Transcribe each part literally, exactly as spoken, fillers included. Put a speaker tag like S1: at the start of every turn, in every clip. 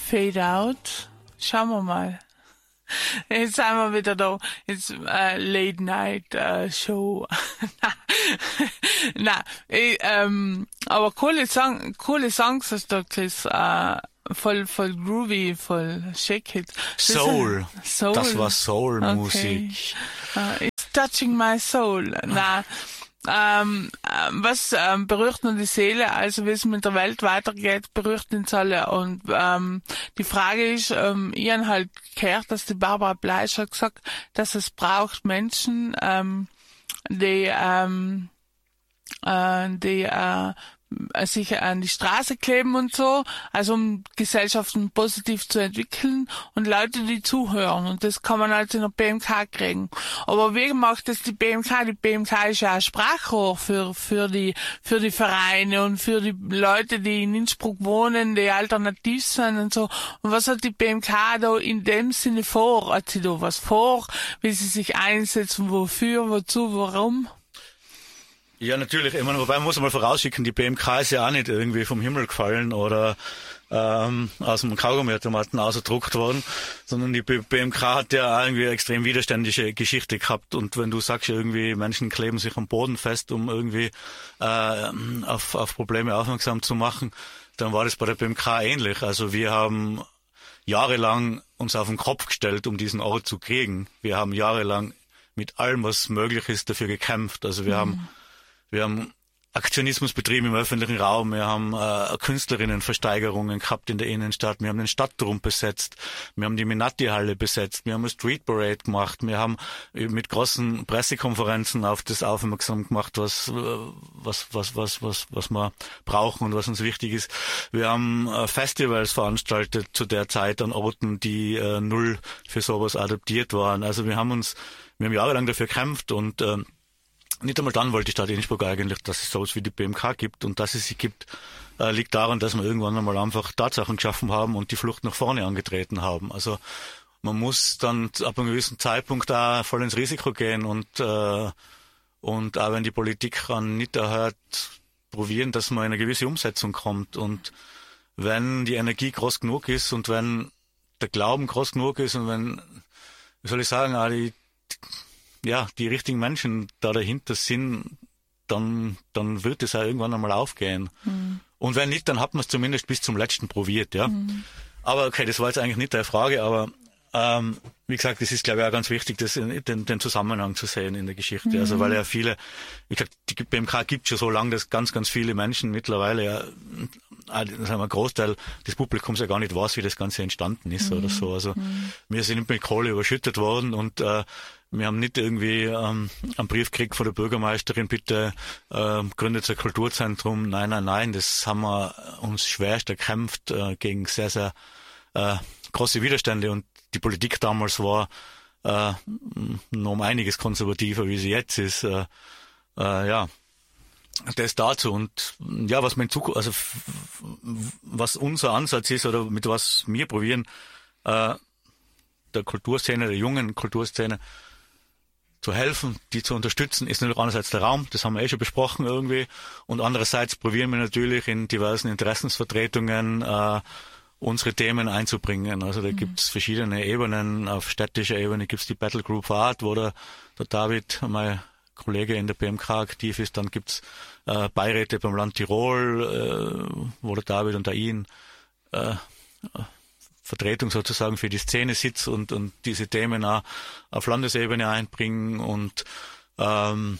S1: Fade Out. Schauen wir mal. Jetzt sind wir wieder da. Jetzt äh, Late Night äh, Show. Na, ich, ähm, aber coole Song, coole Songs hast du gesagt. Äh, voll, voll groovy, voll shake it.
S2: Soul.
S1: Soul.
S2: Das war Soul-Musik.
S1: Okay. Uh, it's touching my soul. Na. Ähm, was ähm, berührt nur die Seele, also wie es mit der Welt weitergeht, berührt uns alle. Und ähm, die Frage ist, ähm, ich habe halt gehört, dass die Barbara Bleisch hat gesagt, dass es braucht Menschen, ähm, die, ähm, äh, die äh, sich an die Straße kleben und so, also um Gesellschaften positiv zu entwickeln und Leute, die zuhören. Und das kann man halt in der B M K kriegen. Aber wie macht das die B M K? Die B M K ist ja ein Sprachrohr für, für die, für die Vereine und für die Leute, die in Innsbruck wohnen, die alternativ sind und so. Und was hat die B M K da in dem Sinne vor? Hat sie da was vor? Wie sie sich einsetzen? Wofür? Wozu? Warum?
S2: Ja, natürlich. Ich meine, wobei man muss mal vorausschicken, die B M K ist ja auch nicht irgendwie vom Himmel gefallen oder ähm, aus dem Kaugummiautomaten ausgedruckt worden, sondern die B M K hat ja irgendwie eine extrem widerständige Geschichte gehabt. Und wenn du sagst, irgendwie Menschen kleben sich am Boden fest, um irgendwie äh, auf, auf Probleme aufmerksam zu machen, dann war das bei der B M K ähnlich. Also wir haben jahrelang uns auf den Kopf gestellt, um diesen Ort zu kriegen. Wir haben jahrelang mit allem, was möglich ist, dafür gekämpft. Also wir mhm. haben Wir haben Aktionismus betrieben im öffentlichen Raum, wir haben äh, Künstlerinnenversteigerungen gehabt in der Innenstadt, wir haben den Stadtturm besetzt, wir haben die Minati-Halle besetzt, wir haben eine Street Parade gemacht, wir haben mit großen Pressekonferenzen auf das aufmerksam gemacht, was was was was was was wir brauchen und was uns wichtig ist. Wir haben äh, Festivals veranstaltet zu der Zeit an Orten, die äh, null für sowas adaptiert waren. Also wir haben uns, wir haben jahrelang dafür gekämpft und äh, nicht einmal dann wollte die Stadt Innsbruck eigentlich, dass es sowas wie die B M K gibt. Und dass es sie gibt, äh, liegt daran, dass wir irgendwann einmal einfach Tatsachen geschaffen haben und die Flucht nach vorne angetreten haben. Also man muss dann ab einem gewissen Zeitpunkt da voll ins Risiko gehen und äh, und auch wenn die Politik dann nicht erhört, probieren, dass man in eine gewisse Umsetzung kommt. Und wenn die Energie groß genug ist und wenn der Glauben groß genug ist und wenn, wie soll ich sagen, auch die ja, die richtigen Menschen da dahinter sind, dann, dann wird es ja irgendwann einmal aufgehen. Mhm. Und wenn nicht, dann hat man es zumindest bis zum Letzten probiert, ja. Mhm. Aber okay, das war jetzt eigentlich nicht deine Frage, aber ähm, wie gesagt, es ist, glaube ich, auch ganz wichtig, das, den, den Zusammenhang zu sehen in der Geschichte. Mhm. Also weil ja viele, wie gesagt, die B M K gibt schon so lange, dass ganz, ganz viele Menschen mittlerweile ja, sagen wir, ein Großteil des Publikums ja gar nicht weiß, wie das Ganze entstanden ist mhm. oder so. Also mhm. wir sind mit Kohle überschüttet worden und äh, wir haben nicht irgendwie ähm, einen Brief gekriegt von der Bürgermeisterin, bitte äh, gründet ein Kulturzentrum. Nein, nein, nein, das haben wir uns schwerst erkämpft äh, gegen sehr, sehr äh, große Widerstände. Und die Politik damals war äh, noch um einiges konservativer, wie sie jetzt ist. Äh, äh, ja, das dazu. Und ja, was man in Zukunft, also was unser Ansatz ist oder mit was wir probieren, äh, der Kulturszene, der jungen Kulturszene, zu helfen, die zu unterstützen, ist natürlich einerseits der Raum, das haben wir eh schon besprochen irgendwie, und andererseits probieren wir natürlich in diversen Interessensvertretungen äh, unsere Themen einzubringen. Also da mhm. gibt's verschiedene Ebenen. Auf städtischer Ebene gibt's die Battle Group for Art, wo der, der David, mein Kollege in der B M K, aktiv ist. Dann gibt's äh, Beiräte beim Land Tirol, äh, wo der David und der Ian äh, Vertretung sozusagen für die Szene sitzt und, und diese Themen auch auf Landesebene einbringen und ähm,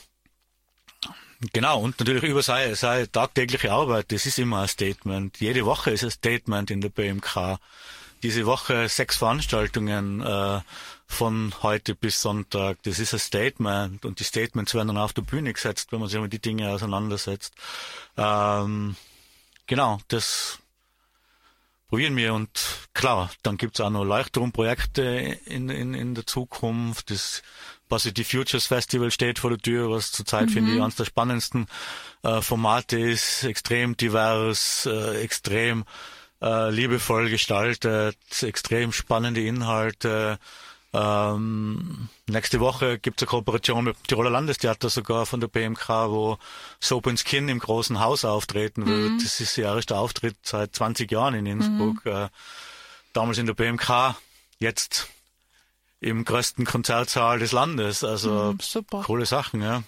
S2: genau, und natürlich über seine, seine tagtägliche Arbeit, das ist immer ein Statement. Jede Woche ist ein Statement in der B M K. Diese Woche sechs Veranstaltungen äh, von heute bis Sonntag, das ist ein Statement und die Statements werden dann auf der Bühne gesetzt, wenn man sich mit die Dinge auseinandersetzt. Ähm, genau, das probieren wir und klar, dann gibt's auch noch Leuchtturmprojekte in, in, in der Zukunft. Das Positive Futures Festival steht vor der Tür, was zurzeit, mhm. finde ich, eines der spannendsten äh, Formate ist, extrem divers, äh, extrem äh, liebevoll gestaltet, extrem spannende Inhalte. Ähm, nächste Woche gibt's eine Kooperation mit dem Tiroler Landestheater sogar von der B M K, wo Soap and Skin im großen Haus auftreten wird. Mhm. Das ist ihr erster Auftritt seit zwanzig Jahren in Innsbruck. Mhm. Äh, damals in der B M K, jetzt im größten Konzertsaal des Landes. Also
S1: mm, super.
S2: Coole Sachen, ja.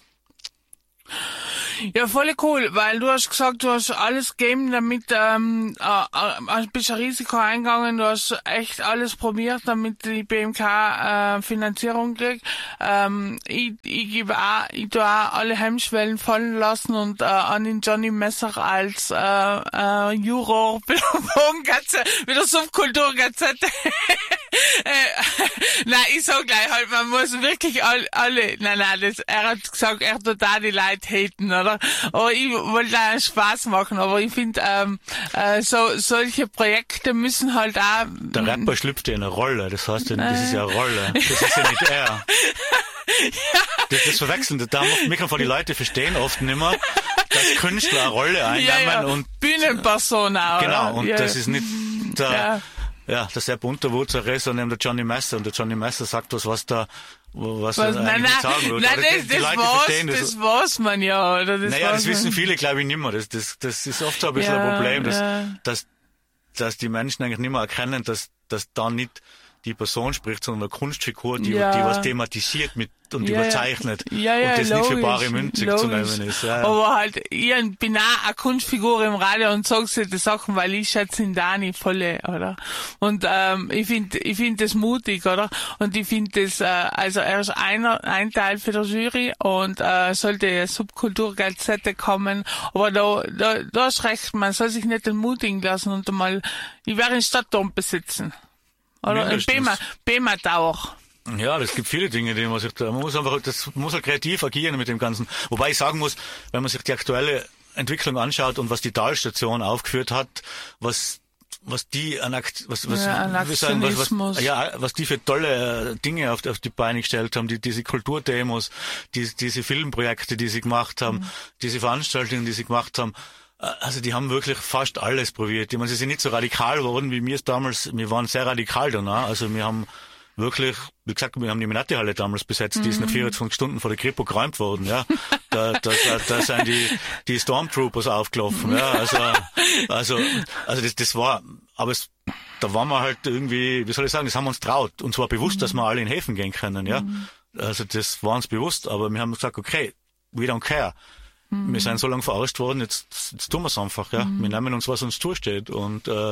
S1: Ja, voll cool, weil du hast gesagt, du hast alles gegeben, damit ähm, äh, äh, bist ein Risiko eingegangen, du hast echt alles probiert, damit die B M K äh, Finanzierung kriegt. Ähm, ich, ich gebe auch, ich tue auch alle Hemmschwellen fallen lassen und äh, an den Johnny Messer als äh, äh, Juror mit der Subkulturgazette. äh, nein, ich sag gleich halt, man muss wirklich alle, alle nein, nein, das, er hat gesagt, er tut da die Leute haten, oder? Aber ich wollte da Spaß machen, aber ich finde, ähm, äh, so, solche Projekte müssen halt auch...
S2: Der Rapper schlüpft ja in eine Rolle, das heißt, das ist ja eine Rolle, das ist ja nicht er. Ja. Das, das Verwechseln, da mich einfach die Leute verstehen oft nicht mehr, dass Künstler eine Rolle einnehmen
S1: ja, ja.
S2: und...
S1: Bühnenpersona,
S2: Genau,
S1: oder?
S2: und
S1: ja.
S2: das ist nicht der...
S1: Ja.
S2: Ja, der Sepp Unterwurzer ist und der Johnny Messer und der Johnny Messer sagt was, was da, was,
S1: was
S2: er
S1: nein,
S2: eigentlich
S1: nein,
S2: sagen will.
S1: Nein, das,
S2: die, die
S1: das,
S2: Leute
S1: weiß,
S2: verstehen das.
S1: das weiß man ja, oder? Das
S2: naja, das
S1: man.
S2: wissen viele, glaube ich, nicht mehr. Das, das, das ist oft so ein bisschen
S1: ja,
S2: ein Problem, dass,
S1: ja.
S2: dass, dass die Menschen eigentlich nicht mehr erkennen, dass, dass da nicht die Person spricht, sondern eine Kunstfigur, die,
S1: ja.
S2: die was thematisiert mit und
S1: ja,
S2: überzeichnet
S1: ja, ja,
S2: und das
S1: logisch,
S2: nicht für bare Münze
S1: logisch.
S2: zu nehmen ist. Ja, ja.
S1: Aber halt, ich bin auch eine Kunstfigur im Radio und sag solche Sachen, weil ich schätze ihn da nicht voll, oder? Und ähm, ich finde ich finde das mutig, oder? Und ich finde das, äh, also er ist einer, ein Teil für die Jury und äh, sollte eine Subkulturgazette kommen, aber da, da, da ist recht, man soll sich nicht entmutigen lassen und einmal, ich werde in Stadtdom besitzen. Oder in Bema, Bema Tower.
S2: Ja, das gibt viele Dinge, die man sich da, man muss einfach, das muss halt kreativ agieren mit dem Ganzen. Wobei ich sagen muss, wenn man sich die aktuelle Entwicklung anschaut und was die Talstation aufgeführt hat, was, was die an Akt, was, was,
S1: ja, an
S2: wie sagen, was, was, ja, was die für tolle Dinge auf, auf die Beine gestellt haben, die, diese Kulturdemos, die, diese Filmprojekte, die sie gemacht haben, mhm. diese Veranstaltungen, die sie gemacht haben. Also die haben wirklich fast alles probiert. Ich meine, sie sind nicht so radikal geworden, wie wir es damals, wir waren sehr radikal danach. Also wir haben wirklich, wie gesagt, wir haben die Minati-Halle damals besetzt, mhm. die ist nach vierundzwanzig Stunden vor der Kripo geräumt worden, ja. Da, da, da, da sind die, die Stormtroopers aufgelaufen, ja. Also, also, also das, das war, aber es, da waren wir halt irgendwie, wie soll ich sagen, das haben wir uns traut. Und zwar bewusst, mhm. dass wir alle in Häfen gehen können, ja. Mhm. Also das war uns bewusst, aber wir haben gesagt, okay, we don't care. Mhm. Wir sind so lange verarscht worden, jetzt, jetzt tun wir es einfach, ja. Mhm. Wir nehmen uns, was uns zusteht. Und äh,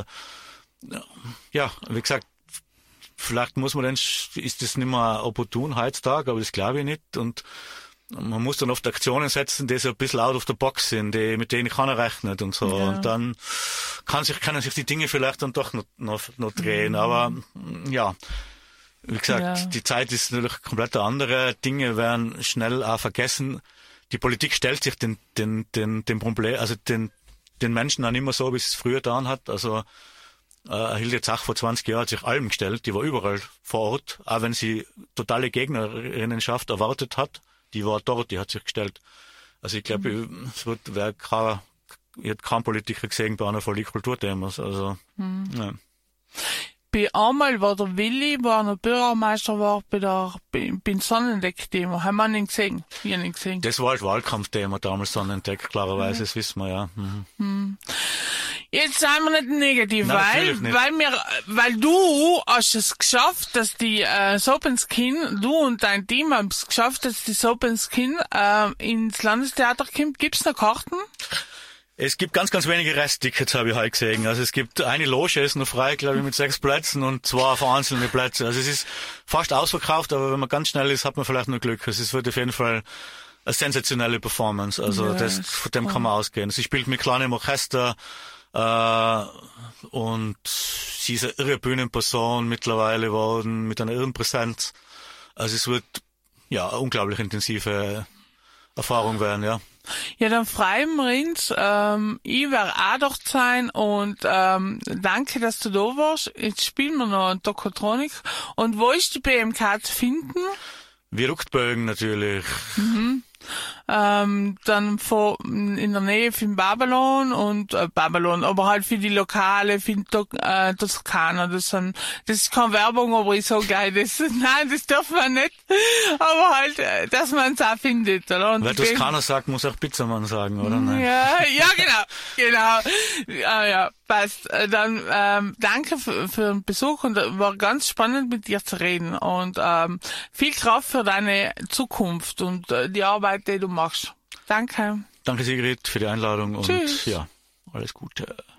S2: ja, wie gesagt, vielleicht muss man dann, ist das nicht mehr opportun heutzutage, aber das glaube ich nicht. Und man muss dann oft Aktionen setzen, die so ein bisschen out of the box sind, die, mit denen keiner rechnet und so. Ja. Und dann kann sich, können sich die Dinge vielleicht dann doch noch, noch, noch drehen. Mhm. Aber ja, wie gesagt, ja. die Zeit ist natürlich komplett eine andere. Dinge werden schnell auch vergessen. Die Politik stellt sich den, den, den, den Problem, also den, den Menschen auch nicht mehr so, wie es früher getan hat. Also, äh, Hilde Zach vor zwanzig Jahren hat sich allem gestellt. Die war überall vor Ort, auch wenn sie totale Gegnerinnenschaft erwartet hat. Die war dort, die hat sich gestellt. Also ich glaube, mhm. es wird, wer kein, ich hätte keinen Politiker gesehen bei einer von den Kulturthemas. Also, mhm. ja.
S1: Bei einmal war der Willi, war der Bürgermeister, war bei der, beim Sonnendeck-Thema. Haben wir ihn gesehen? Ich habe ihn gesehen.
S2: Das war halt Wahlkampfthema damals, Sonnendeck, klarerweise, mhm. das wissen wir, ja. Mhm.
S1: Mhm. Jetzt sind wir nicht negativ,
S2: Nein,
S1: weil,
S2: nicht.
S1: weil wir, weil du hast es geschafft, dass die, äh, Soap and Skin, du und dein Team haben es geschafft, dass die Soap and Skin, äh, ins Landestheater kommt. Gibt's noch Karten?
S2: Es gibt ganz, ganz wenige Resttickets, habe ich heute gesehen. Also es gibt eine Loge, ist noch frei, glaube ich, mit sechs Plätzen und zwei vereinzelte Plätze. Also es ist fast ausverkauft, aber wenn man ganz schnell ist, hat man vielleicht nur Glück. Also es wird auf jeden Fall eine sensationelle Performance. Also ja, das, von dem kann man ausgehen. Sie spielt mit kleinem Orchester äh, und sie ist eine irre Bühnenperson mittlerweile geworden, mit einer irren Präsenz. Also es wird ja eine unglaublich intensive Erfahrung werden, ja.
S1: Ja, dann freuen wir uns. Ähm, ich werde auch dort sein und ähm, danke, dass du da warst. Jetzt spielen wir noch Tokotronik. Und wo ist die B M K zu finden?
S2: Wie Ruckbögen natürlich.
S1: Mhm. ähm, dann vor, in der Nähe von Babylon und äh, Babylon, aber halt für die Lokale, für die äh, Toskana. Das sind, das ist keine Werbung, aber ich sag gleich, das, nein, das darf man nicht. Aber halt, äh, dass man es auch findet, oder? Und
S2: wer Toskana sagt, muss auch Pizzamann sagen, oder? Nein.
S1: Ja, ja, genau, genau. Ja, ja, passt. Äh, Dann ähm, danke für, für den Besuch und äh, war ganz spannend mit dir zu reden und ähm, viel Kraft für deine Zukunft und äh, die Arbeit, die du machst. Danke.
S2: Danke, Sigrid, für die Einladung und
S1: Tschüss.
S2: ja, alles Gute.